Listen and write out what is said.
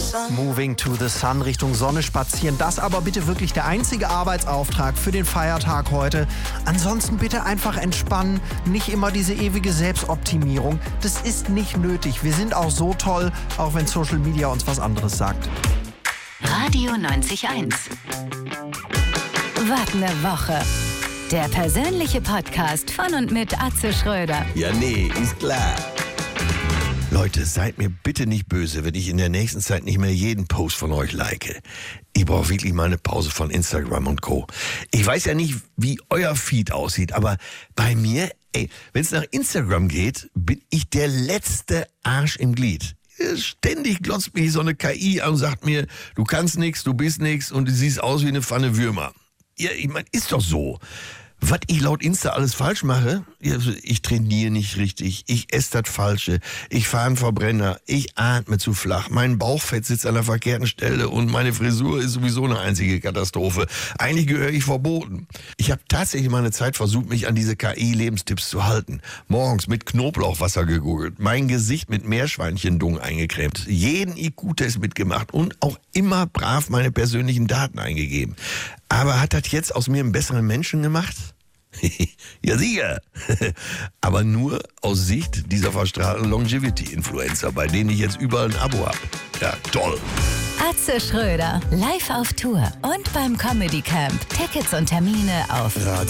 Moving to the Sun, Richtung Sonne spazieren. Das aber bitte wirklich der einzige Arbeitsauftrag für den Feiertag heute. Ansonsten bitte einfach entspannen, nicht immer diese ewige Selbstoptimierung. Das ist nicht nötig. Wir sind auch so toll, auch wenn Social Media uns was anderes sagt. Radio 90.1. Was ne Woche. Der persönliche Podcast von und mit Atze Schröder. Ja, nee, ist klar. Leute, seid mir bitte nicht böse, wenn ich in der nächsten Zeit nicht mehr jeden Post von euch like. Ich brauche wirklich mal eine Pause von Instagram und Co. Ich weiß ja nicht, wie euer Feed aussieht, aber bei mir, wenn es nach Instagram geht, bin ich der letzte Arsch im Glied. Ständig glotzt mich so eine KI an und sagt mir, du kannst nix, du bist nix und du siehst aus wie eine Pfanne Würmer. Ja, ich meine, ist doch so. Was ich laut Insta alles falsch mache? Ich trainiere nicht richtig, ich esse das Falsche, ich fahre einen Verbrenner, ich atme zu flach, mein Bauchfett sitzt an der verkehrten Stelle und meine Frisur ist sowieso eine einzige Katastrophe. Eigentlich gehöre ich verboten. Ich habe tatsächlich mal eine Zeit versucht, mich an diese KI-Lebenstipps zu halten. Morgens mit Knoblauchwasser gegoogelt, mein Gesicht mit Meerschweinchendung eingecremt, jeden IQ-Test mitgemacht und auch immer brav meine persönlichen Daten eingegeben. Aber hat das jetzt aus mir einen besseren Menschen gemacht? Ja, sicher. Aber nur aus Sicht dieser verstrahlten Longevity-Influencer, bei denen ich jetzt überall ein Abo habe. Ja, toll. Atze Schröder, live auf Tour und beim Comedy Camp. Tickets und Termine auf